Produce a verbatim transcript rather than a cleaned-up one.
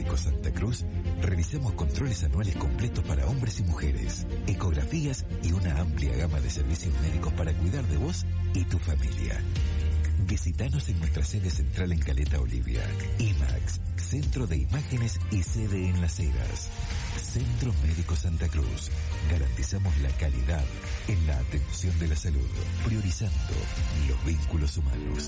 Médico Santa Cruz realizamos controles anuales completos para hombres y mujeres, ecografías y una amplia gama de servicios médicos para cuidar de vos y tu familia. Visítanos en nuestra sede central en Caleta Olivia. IMAX, Centro de Imágenes y sede en Las Heras. Centro Médico Santa Cruz. Garantizamos la calidad en la atención de la salud, priorizando los vínculos humanos.